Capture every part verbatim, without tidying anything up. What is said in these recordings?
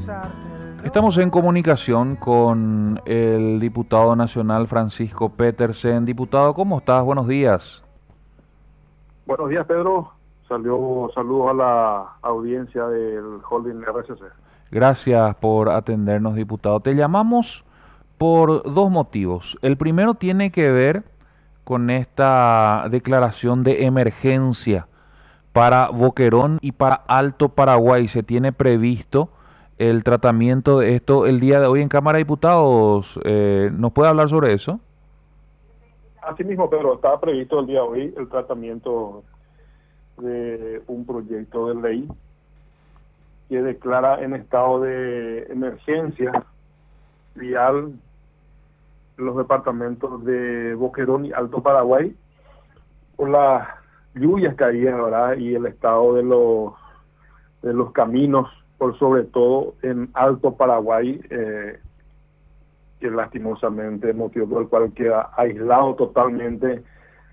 Estamos en comunicación con el diputado nacional Francisco Petersen. Diputado, ¿cómo estás? Buenos días. Buenos días, Pedro. Salió saludos a la audiencia del Holding R C C. Gracias por atendernos, diputado. Te llamamos por dos motivos. El primero tiene que ver con esta declaración de emergencia para Boquerón y para Alto Paraguay. Se tiene previsto el tratamiento de esto el día de hoy en Cámara de Diputados. Eh, ¿nos puede hablar sobre eso? Así mismo, Pedro, estaba previsto el día de hoy el tratamiento de un proyecto de ley que declara en estado de emergencia vial los departamentos de Boquerón y Alto Paraguay por las lluvias caídas, ¿verdad? Y el estado de los de los caminos, por sobre todo en Alto Paraguay, eh, que lastimosamente motivo por el cual queda aislado totalmente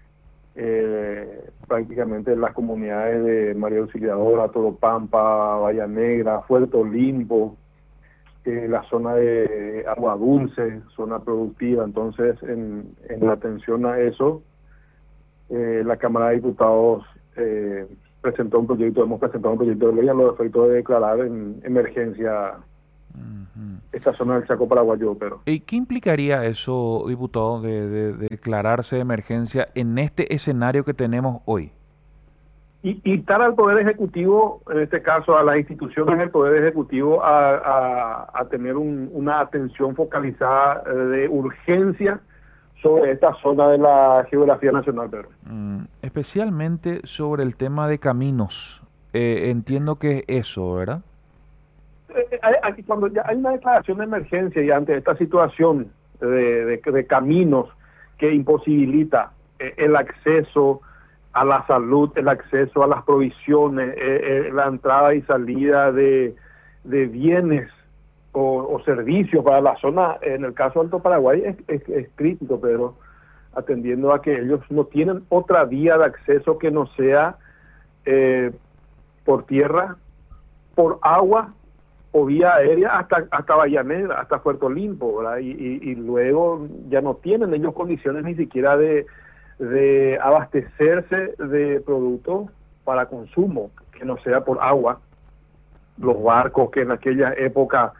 eh, prácticamente las comunidades de María Auxiliadora, Toropampa, Bahía Negra, Fuerte Olimpo, eh, la zona de Agua Dulce, zona productiva. Entonces, en, en atención a eso, eh, la Cámara de Diputados eh, presentó un proyecto, hemos presentado un proyecto de ley a los efectos de declarar en emergencia uh-huh. esta zona del Chaco paraguayo. Pero ¿Y qué implicaría eso, diputado, de, de, de declararse de emergencia en este escenario que tenemos hoy? Y instar al Poder Ejecutivo, en este caso a las instituciones del Poder Ejecutivo, a, a, a tener un, una atención focalizada de urgencia sobre esta zona de la geografía nacional, Pedro. Mm, especialmente sobre el tema de caminos. Eh, entiendo que es eso, ¿verdad? Eh, aquí cuando ya hay una declaración de emergencia y ante esta situación de, de, de caminos que imposibilita eh, el acceso a la salud, el acceso a las provisiones, eh, eh, la entrada y salida de, de bienes o, o servicios para la zona, en el caso de Alto Paraguay es, es, es crítico, pero atendiendo a que ellos no tienen otra vía de acceso que no sea eh, por tierra, por agua o vía aérea hasta hasta Bahía Negra, hasta Puerto Olimpo, ¿verdad? Y, y, y luego ya no tienen ellos condiciones ni siquiera de de abastecerse de productos para consumo, que no sea por agua. Los barcos que en aquella época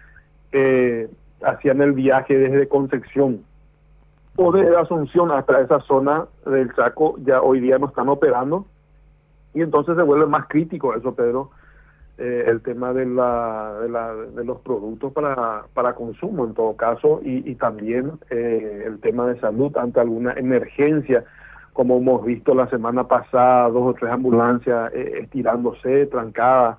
eh, hacían el viaje desde Concepción o desde Asunción hasta esa zona del Chaco, ya hoy día no están operando, y entonces se vuelve más crítico eso, Pedro, eh, el tema de la, de la de los productos para para consumo en todo caso, y, y también eh, el tema de salud ante alguna emergencia, como hemos visto la semana pasada, dos o tres ambulancias eh, estirándose, trancadas.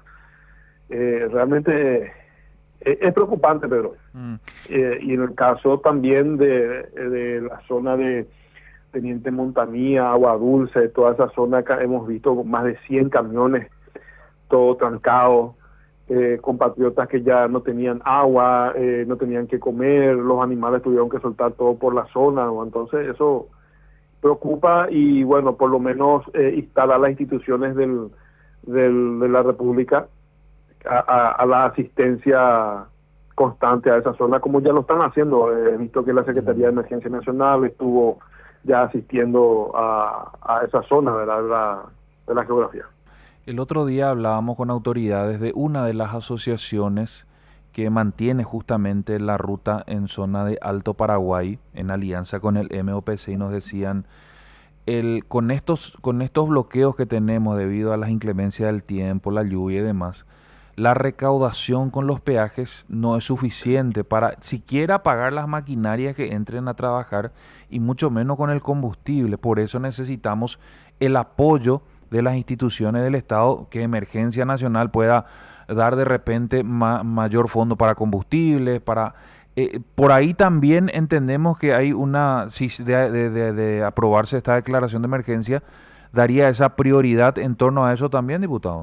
Eh, realmente eh, es preocupante, Pedro. Mm. Eh, y en el caso también de, de la zona de Teniente Montanía, Agua Dulce, toda esa zona acá hemos visto más de cien camiones todo trancado, eh, compatriotas que ya no tenían agua, eh, no tenían que comer, los animales tuvieron que soltar todo por la zona, ¿no? Entonces eso preocupa, y bueno, por lo menos eh, instalar las instituciones del, del, de la República a, a, a la asistencia constante a esa zona, como ya lo están haciendo. He visto que la Secretaría de Emergencia Nacional estuvo ya asistiendo a, a esa zona, ¿verdad?, de la, de la geografía. El otro día hablábamos con autoridades de una de las asociaciones que mantiene justamente la ruta en zona de Alto Paraguay, en alianza con el M O P C, y nos decían, el, con, estos, con estos bloqueos que tenemos debido a las inclemencias del tiempo, la lluvia y demás, la recaudación con los peajes no es suficiente para siquiera pagar las maquinarias que entren a trabajar, y mucho menos con el combustible. Por eso necesitamos el apoyo de las instituciones del Estado, que Emergencia Nacional pueda dar de repente ma mayor fondo para combustibles, para eh, por ahí también entendemos que hay una, si de, de, de, de aprobarse esta declaración de emergencia, daría esa prioridad en torno a eso también, diputado.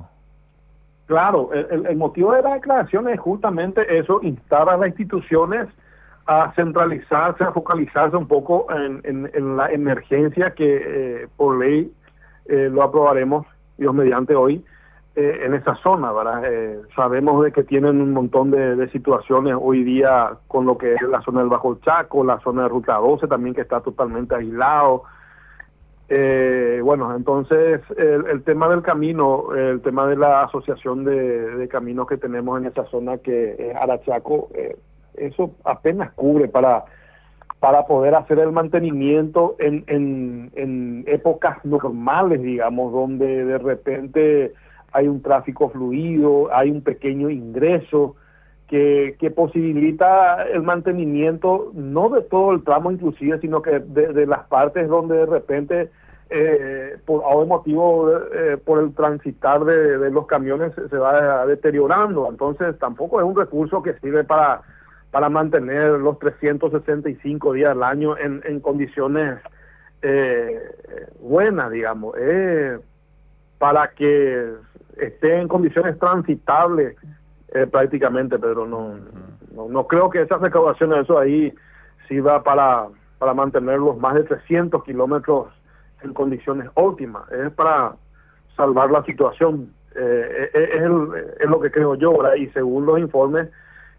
Claro, el, el motivo de la declaración es justamente eso, instar a las instituciones a centralizarse, a focalizarse un poco en, en, en la emergencia que eh, por ley Eh, lo aprobaremos, Dios mediante, hoy, eh, en esa zona, ¿verdad? Eh, sabemos de que tienen un montón de, de situaciones hoy día con lo que es la zona del Bajo Chaco, la zona de Ruta doce también, que está totalmente aislado. Eh, bueno, entonces el, el tema del camino, el tema de la asociación de, de caminos que tenemos en esa zona que es Arachaco, eh, eso apenas cubre para para poder hacer el mantenimiento en, en, en épocas normales, digamos, donde de repente hay un tráfico fluido, hay un pequeño ingreso que, que posibilita el mantenimiento, no de todo el tramo inclusive, sino que de, de las partes donde de repente, eh, por algún motivo, eh, por el transitar de, de los camiones se, se va deteriorando. Entonces tampoco es un recurso que sirve para para mantener los trescientos sesenta y cinco días al año en, en condiciones eh, buenas, digamos, eh, para que esté en condiciones transitables eh, prácticamente, pero no, no no creo que esa recaudación de eso ahí sirva para, para mantener los más de trescientos kilómetros en condiciones óptimas, es para salvar la situación, eh, es, es, el, es lo que creo yo, ¿verdad? Y según los informes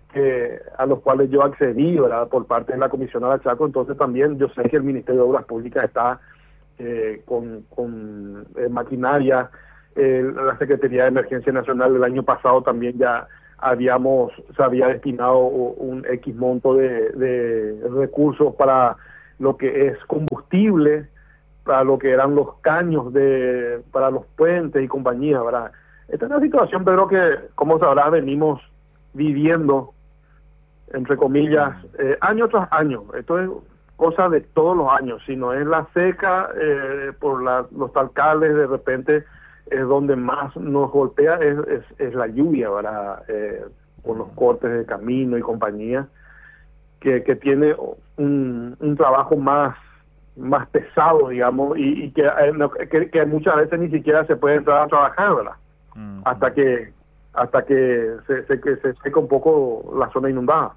que a los cuales yo accedí, ¿verdad?, por parte de la Comisión Arachaco, entonces también yo sé que el Ministerio de Obras Públicas está eh, con, con eh, maquinaria, eh, la Secretaría de Emergencia Nacional el año pasado también ya habíamos, se había destinado un X monto de, de recursos para lo que es combustible, para lo que eran los caños de para los puentes y compañía, ¿verdad? Esta es una situación, Pedro, que, como sabrás, venimos viviendo entre comillas, eh, año tras año. Esto es cosa de todos los años. Si no es la seca, eh, por la, los talcales, de repente es donde más nos golpea, es, es, es la lluvia, ¿verdad? Eh, con los cortes de camino y compañía, que, que tiene un, un trabajo más más pesado, digamos, y, y que, eh, que, que muchas veces ni siquiera se puede entrar a trabajar, ¿verdad? Mm. Hasta que hasta que se, se, que se seca un poco la zona inundada.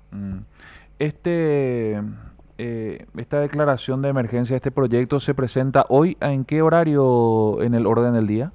Este, eh, esta declaración de emergencia, este proyecto, ¿se presenta hoy? ¿En qué horario en el orden del día?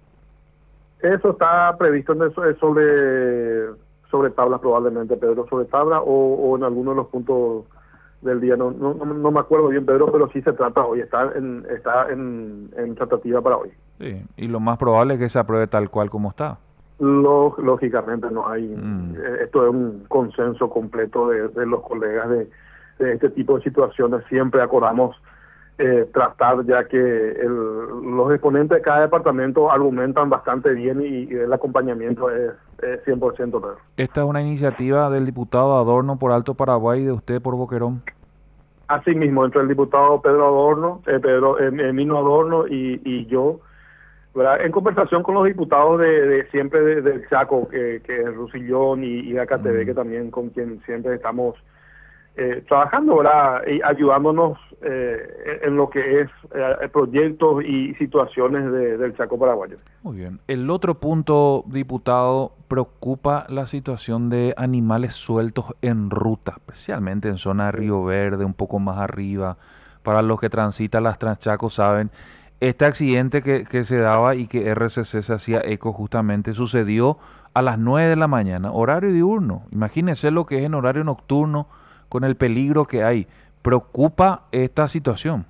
Eso está previsto en eso, es sobre, sobre tablas probablemente, Pedro, sobre tabla o, o en alguno de los puntos del día. No, no, no me acuerdo bien, Pedro, pero sí se trata hoy, está en, está en, en tratativa para hoy. Sí, y lo más probable es que se apruebe tal cual como está. Lógicamente no hay, mm. esto es un consenso completo de, de los colegas de, de este tipo de situaciones. Siempre acordamos eh, tratar, ya que el, los exponentes de cada departamento argumentan bastante bien y, y el acompañamiento es, es cien por ciento. Pedro. ¿Esta es una iniciativa del diputado Adorno por Alto Paraguay y de usted por Boquerón? Así mismo, entre el diputado Pedro Adorno, eh, Pedro eh, Emino Adorno y, y yo, ¿verdad? En conversación con los diputados de, de siempre de, del Chaco, que, que es Rusillón y, y A K T V, mm. que también con quien siempre estamos eh, trabajando, ¿verdad? Y ayudándonos eh, en lo que es eh, proyectos y situaciones de, del Chaco paraguayo. Muy bien. El otro punto, diputado, preocupa la situación de animales sueltos en ruta, especialmente en zona de Río Verde, un poco más arriba. Para los que transitan las Transchaco saben, este accidente que, que se daba y que R C C se hacía eco justamente sucedió a las nueve de la mañana, horario diurno. Imagínense lo que es en horario nocturno con el peligro que hay. ¿Preocupa esta situación?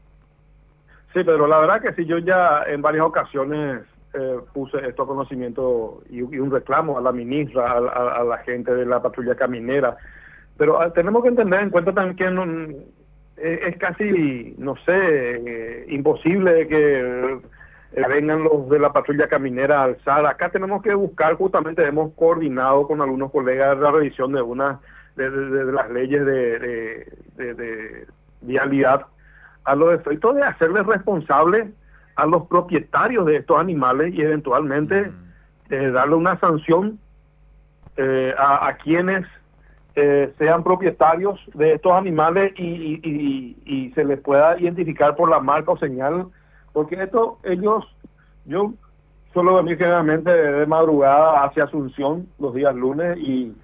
Sí, pero la verdad que sí, yo ya en varias ocasiones eh, puse esto a conocimiento y, y un reclamo a la ministra, a, a, a la gente de la patrulla caminera. Pero a, tenemos que entender en cuenta también que no, es casi, no sé, eh, imposible que eh, vengan los de la patrulla caminera a alzar. Acá tenemos que buscar, justamente hemos coordinado con algunos colegas la revisión de una de, de, de las leyes de, de, de, de vialidad a los efectos de hacerles responsables a los propietarios de estos animales y eventualmente eh, darle una sanción eh, a, a quienes Eh, sean propietarios de estos animales y, y, y, y se les pueda identificar por la marca o señal, porque esto ellos, yo suelo venir generalmente de madrugada hacia Asunción los días lunes y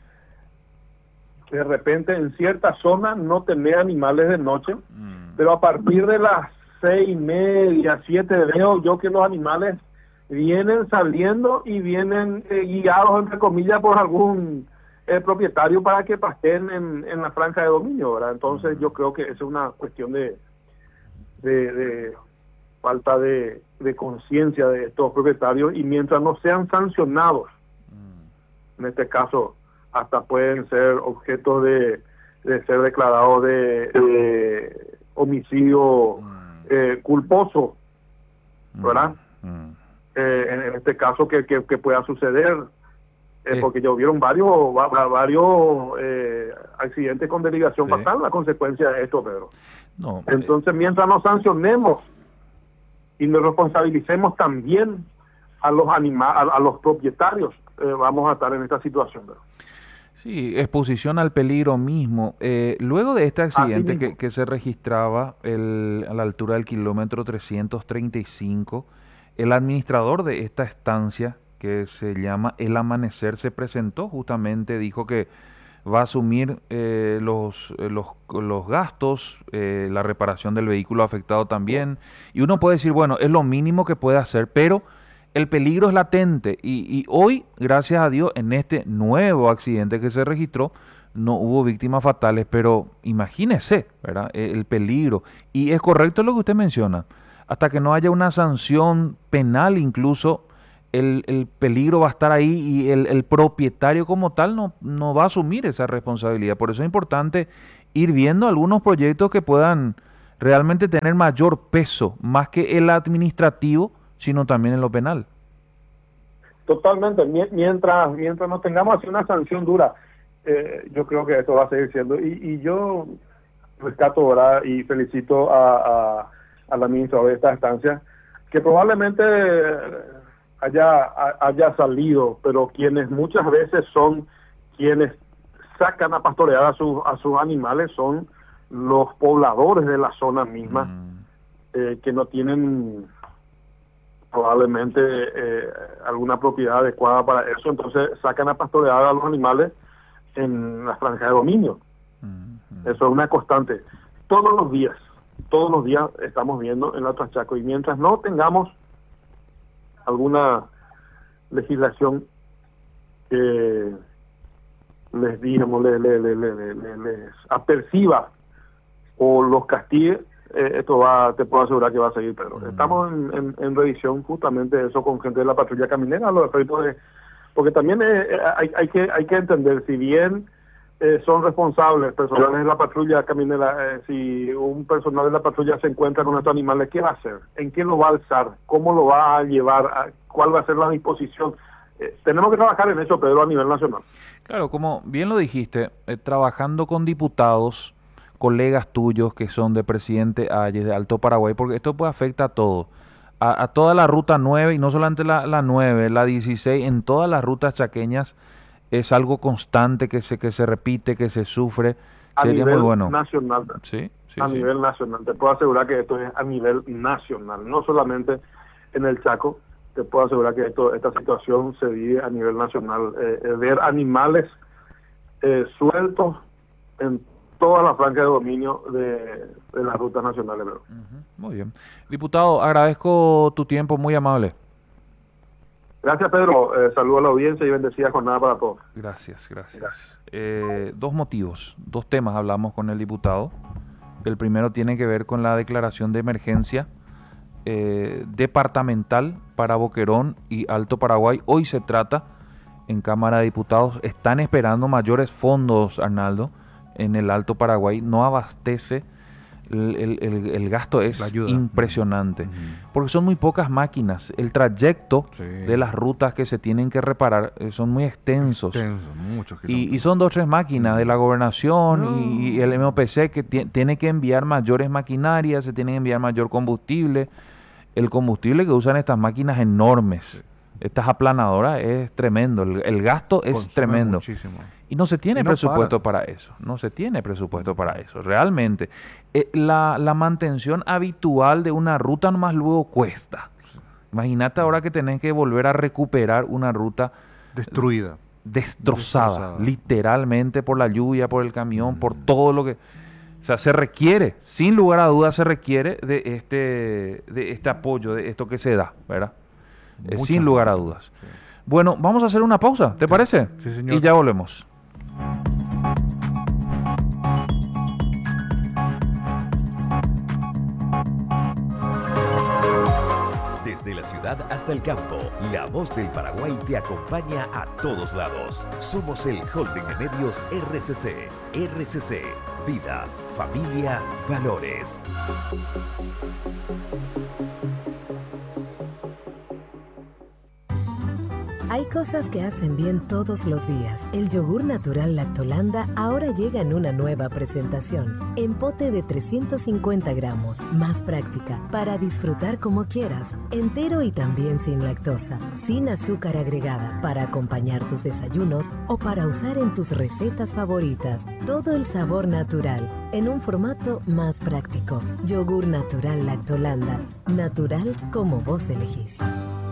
de repente en cierta zona no tener animales de noche, mm. pero a partir de las seis y media, siete veo yo que los animales vienen saliendo y vienen eh, guiados, entre comillas, por algún eh, propietario para que pasten en, en la franja de dominio, ¿verdad? Entonces yo creo que eso es una cuestión de, de, de falta de, de conciencia de estos propietarios, y mientras no sean sancionados, en este caso hasta pueden ser objetos de, de ser declarados de, de homicidio eh, culposo, ¿verdad? Mm. Eh, en, en este caso que, que, que pueda suceder, eh, eh. porque ya hubieron varios va, varios eh, accidentes con derivación sí. fatal, la consecuencia de esto, Pedro. No, Entonces, eh. mientras nos sancionemos y nos responsabilicemos también a los anima a, a los propietarios, eh, vamos a estar en esta situación, Pedro. Sí, exposición al peligro mismo. Eh, luego de este accidente que, que se registraba el, a la altura del kilómetro trescientos treinta y cinco, el administrador de esta estancia, que se llama El Amanecer, se presentó justamente, dijo que va a asumir eh, los, los, los gastos, eh, la reparación del vehículo afectado también, y uno puede decir, bueno, es lo mínimo que puede hacer, pero el peligro es latente, y, y hoy, gracias a Dios, en este nuevo accidente que se registró, no hubo víctimas fatales, pero imagínese, ¿verdad?, el peligro. Y es correcto lo que usted menciona, hasta que no haya una sanción penal incluso, el, el peligro va a estar ahí, y el, el propietario como tal no, no va a asumir esa responsabilidad. Por eso es importante ir viendo algunos proyectos que puedan realmente tener mayor peso, más que el administrativo, sino también en lo penal. Totalmente, mientras mientras no tengamos así una sanción dura, eh, yo creo que esto va a seguir siendo, y, y yo rescato, ¿verdad?, y felicito a, a, al administrador de esta estancia, que probablemente haya, haya salido, pero quienes muchas veces son quienes sacan a pastorear a sus, a sus animales son los pobladores de la zona misma, mm. eh, que no tienen probablemente eh, alguna propiedad adecuada para eso, entonces sacan a pastorear a los animales en la franja de dominio. Mm-hmm. Eso es una constante. Todos los días, todos los días estamos viendo en la Chaco, y mientras no tengamos alguna legislación que les digamos, les, les, les, les, les aperciba o los castigue, Eh, esto va, te puedo asegurar que va a seguir, Pedro. Mm. Estamos en, en, en revisión justamente de eso con gente de la patrulla caminera, los efectos de, porque también eh, hay, hay que hay que entender, si bien eh, son responsables personales de la patrulla caminera, eh, si un personal de la patrulla se encuentra con estos animales, ¿qué va a hacer? ¿En qué lo va a alzar? ¿Cómo lo va a llevar? ¿A ¿Cuál va a ser la disposición? Eh, tenemos que trabajar en eso, Pedro, a nivel nacional. Claro, como bien lo dijiste, eh, trabajando con diputados, colegas tuyos que son de Presidente Hayes, de Alto Paraguay, porque esto pues afecta a todo, a, a toda la ruta nueve, y no solamente la, la nueve, la dieciséis, en todas las rutas chaqueñas es algo constante que se que se repite, que se sufre. A Sería nivel muy bueno. nacional, sí, sí, a sí. nivel nacional, te puedo asegurar que esto es a nivel nacional, no solamente en el Chaco, te puedo asegurar que esto esta situación se vive a nivel nacional, eh, eh, ver animales eh, sueltos en toda la franja de dominio de, de las rutas nacionales. Uh-huh. Muy bien. Diputado, agradezco tu tiempo, muy amable. Gracias, Pedro. Eh, saludo a la audiencia y bendecida jornada para todos. Gracias, gracias. gracias. Eh, dos motivos, dos temas hablamos con el diputado. El primero tiene que ver con la declaración de emergencia eh, departamental para Boquerón y Alto Paraguay. Hoy se trata en Cámara de Diputados. Están esperando mayores fondos, Arnaldo, en el Alto Paraguay. No abastece, el, el, el, el gasto es impresionante, uh-huh. porque son muy pocas máquinas, el trayecto sí. de las rutas que se tienen que reparar eh, son muy extensos, Extenso, muchos y, y son dos o tres máquinas uh-huh. de la gobernación no. y, y el M O P C que t- tiene que enviar mayores maquinarias, se tiene que enviar mayor combustible, el combustible que usan estas máquinas enormes, sí. estas aplanadoras, es tremendo, el, el gasto es Consume tremendo muchísimo. Y no se tiene no presupuesto para. para eso, no se tiene presupuesto para eso, realmente. Eh, la, la mantención habitual de una ruta nomás luego cuesta. Imagínate ahora que tenés que volver a recuperar una ruta destruida, destrozada, destrozada. literalmente por la lluvia, por el camión, mm. por todo lo que... O sea, se requiere, sin lugar a dudas se requiere de este, de este apoyo, de esto que se da, ¿verdad? eh, sin lugar a dudas. Sí. Bueno, vamos a hacer una pausa, ¿te sí. parece? Sí, señor. Y ya volvemos. Desde la ciudad hasta el campo, la voz del Paraguay te acompaña a todos lados. Somos el Holding de Medios R C C. R C C, vida, familia, valores. Hay cosas que hacen bien todos los días. El yogur natural Lactolanda ahora llega en una nueva presentación. En pote de trescientos cincuenta gramos, más práctica, para disfrutar como quieras. Entero y también sin lactosa, sin azúcar agregada, para acompañar tus desayunos o para usar en tus recetas favoritas. Todo el sabor natural, en un formato más práctico. Yogur natural Lactolanda. Natural como vos elegís.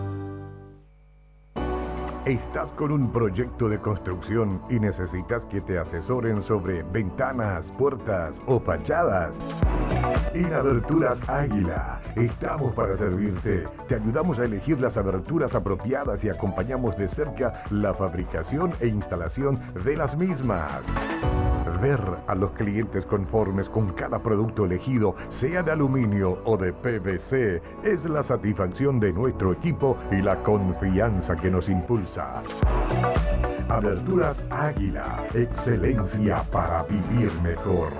¿Estás con un proyecto de construcción y necesitas que te asesoren sobre ventanas, puertas o fachadas? En Aberturas Águila estamos para servirte. Te ayudamos a elegir las aberturas apropiadas y acompañamos de cerca la fabricación e instalación de las mismas. Ver a los clientes conformes con cada producto elegido, sea de aluminio o de P V C, es la satisfacción de nuestro equipo y la confianza que nos impulsa. Aberturas Águila, excelencia para vivir mejor.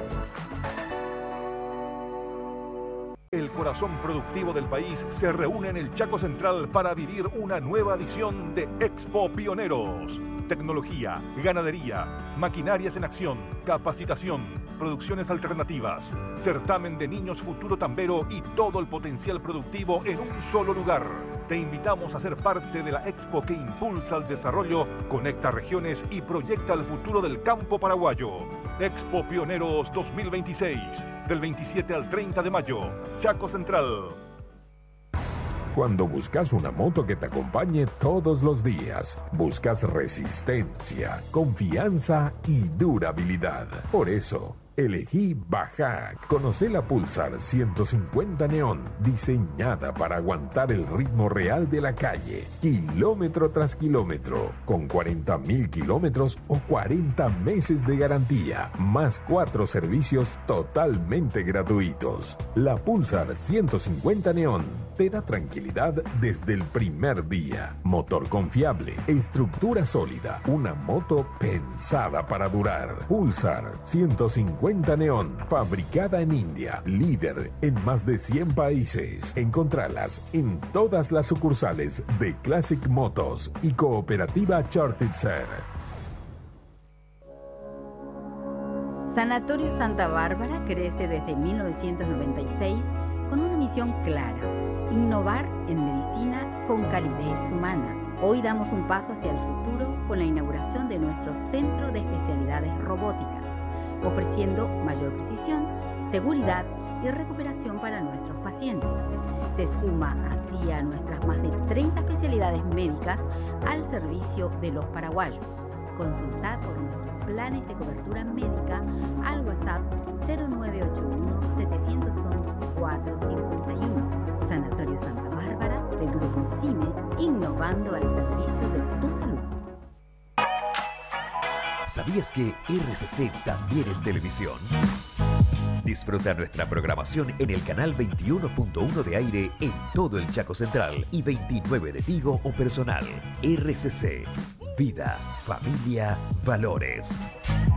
El corazón productivo del país se reúne en el Chaco Central para vivir una nueva edición de Expo Pioneros. Tecnología, ganadería, maquinarias en acción, capacitación, producciones alternativas, certamen de niños futuro tambero y todo el potencial productivo en un solo lugar. Te invitamos a ser parte de la expo que impulsa el desarrollo, conecta regiones y proyecta el futuro del campo paraguayo. Expo Pioneros dos mil veintiséis, del veintisiete al treinta de mayo, Chaco Central. Cuando buscas una moto que te acompañe todos los días, buscas resistencia, confianza y durabilidad. Por eso, elegí Bajac. Conocé la Pulsar ciento cincuenta Neon, diseñada para aguantar el ritmo real de la calle, kilómetro tras kilómetro, con cuarenta mil kilómetros o cuarenta meses de garantía, más cuatro servicios totalmente gratuitos. La Pulsar ciento cincuenta Neon te da tranquilidad desde el primer día. Motor confiable, estructura sólida, una moto pensada para durar. Pulsar ciento cincuenta Neon, fabricada en India, líder en más de cien países. Encontralas en todas las sucursales de Classic Motos y Cooperativa Chartitzer. Sanatorio Santa Bárbara crece desde mil novecientos noventa y seis con una misión clara: innovar en medicina con calidez humana. Hoy damos un paso hacia el futuro con la inauguración de nuestro Centro de Especialidades Robóticas, ofreciendo mayor precisión, seguridad y recuperación para nuestros pacientes. Se suma así a nuestras más de treinta especialidades médicas al servicio de los paraguayos. Consultad por nuestros planes de cobertura médica al WhatsApp cero nueve ocho uno, siete uno uno, cuatro cinco uno. Sanatorio Santa Bárbara del Grupo CIME, innovando al servicio de tu salud. ¿Sabías que R C C también es televisión? Disfruta nuestra programación en el canal veintiuno punto uno de aire en todo el Chaco Central y veintinueve de Tigo o personal. R C C, vida, familia, valores.